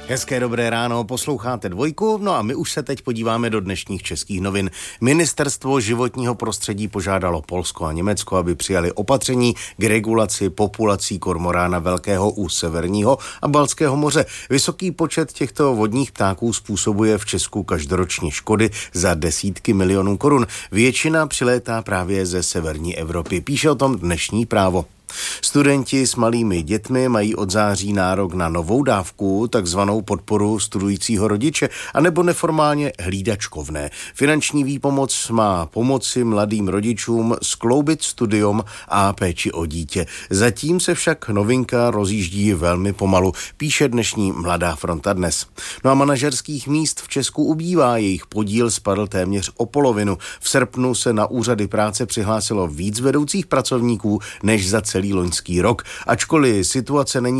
Hezké dobré ráno, posloucháte Dvojku, no a my už se teď podíváme do dnešních českých novin. Ministerstvo životního prostředí požádalo Polsko a Německo, aby přijali opatření k regulaci populací kormorána velkého u Severního a Baltského moře. Vysoký počet těchto vodních ptáků způsobuje v Česku každoročně škody za desítky milionů korun. Většina přilétá právě ze severní Evropy. Píše o tom dnešní Právo. Studenti s malými dětmi mají od září nárok na novou dávku, takzvanou podporu studujícího rodiče, anebo neformálně hlídačkovné. Finanční výpomoc má pomoci mladým rodičům skloubit studium a péči o dítě. Zatím se však novinka rozjíždí velmi pomalu, píše dnešní Mladá fronta Dnes. No a manažerských míst v Česku ubývá, jejich podíl spadl téměř o polovinu. V srpnu se na úřady práce přihlásilo víc vedoucích pracovníků než za celý loňský rok, ačkoliv situace není